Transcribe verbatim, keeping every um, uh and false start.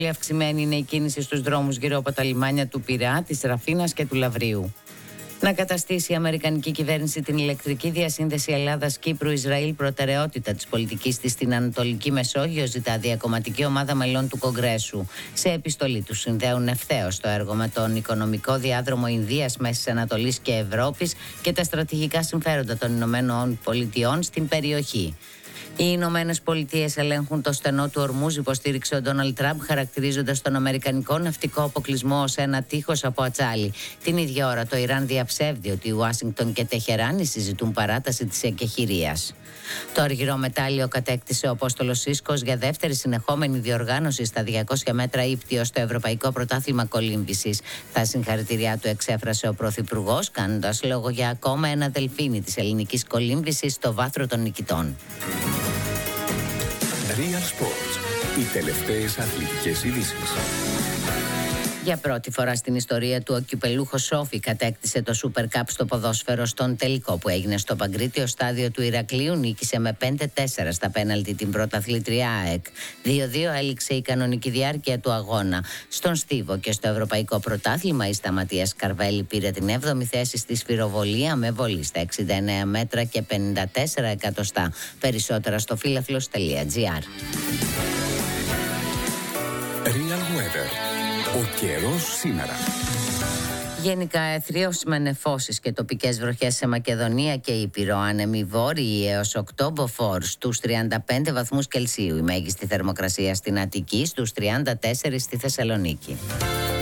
Αυξημένη είναι η κίνηση στους δρόμους γύρω από τα λιμάνια του Πειραιά, της Ραφίνας και του Λαβρίου. Να καταστήσει η Αμερικανική κυβέρνηση την ηλεκτρική διασύνδεση Ελλάδας-Κύπρου-Ισραήλ προτεραιότητα της πολιτικής της στην Ανατολική Μεσόγειο, ζητά διακομματική ομάδα μελών του Κογκρέσου. Σε επιστολή του συνδέουν ευθέως το έργο με τον οικονομικό διάδρομο Ινδίας, Μέσης Ανατολής και Ευρώπης και τα στρατηγικά συμφέροντα των Ηνωμένων Πολιτειών στην περιοχή. Οι Ηνωμένες Πολιτείες ελέγχουν το στενό του Ορμούζ, υποστήριξε ο Ντόναλντ Τραμπ, χαρακτηρίζοντας τον αμερικανικό ναυτικό αποκλεισμό ως ένα τείχος από ατσάλι. Την ίδια ώρα το Ιράν διαψεύδει ότι η Ουάσιγκτον και Τεχεράνη συζητούν παράταση της εκεχηρίας. Το αργυρό μετάλλιο κατέκτησε ο Απόστολος Σίσκος για δεύτερη συνεχόμενη διοργάνωση στα διακόσια μέτρα ύπτιο στο Ευρωπαϊκό Πρωτάθλημα Κολύμβησης. Τα συγχαρητήριά του εξέφρασε ο Πρωθυπουργός, κάνοντας λόγο για ακόμα ένα δελφίνι της ελληνικής κολύμβησης στο βάθρο των νικητών. Real Sports. Οι τελευταίες αθλητικές ειδήσεις. Για πρώτη φορά στην ιστορία του, ο κυπελούχος Σόφι κατέκτησε το Super Cup στο ποδόσφαιρο στον τελικό που έγινε στο Παγκρίτιο στάδιο του Ηρακλείου. Νίκησε με πέντε τέσσερα στα πέναλτι την πρωταθλήτρια ΑΕΚ. δύο δύο έληξε η κανονική διάρκεια του αγώνα. Στον Στίβο και στο Ευρωπαϊκό Πρωτάθλημα η Σταματίας Καρβέλη πήρε την έβδομη θέση στη σφυροβολία με βολή στα εξήντα εννέα μέτρα και πενήντα τέσσερα εκατοστά. Περισσότερα στο φίλαθλος τελεία τζι άρ. Real Weather. Ο καιρός σήμερα. Γενικά εθρίως με νεφώσεις και τοπικές βροχές σε Μακεδονία και Ήπειρο. Άνεμοι βόρειοι έως οκτώ μποφόρ στους τριάντα πέντε βαθμούς Κελσίου. Η μέγιστη θερμοκρασία στην Αττική στους τριάντα τέσσερα στη Θεσσαλονίκη.